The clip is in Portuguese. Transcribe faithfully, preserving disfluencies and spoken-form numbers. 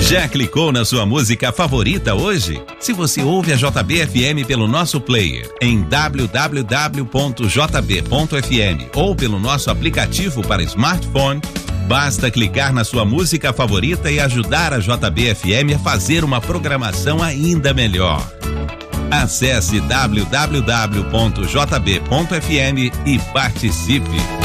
Já clicou na sua música favorita hoje? Se você ouve a J B F M pelo nosso player em w w w ponto j b ponto f m ou pelo nosso aplicativo para smartphone, basta clicar na sua música favorita e ajudar a J B F M a fazer uma programação ainda melhor. Acesse w w w ponto j b ponto f m e participe.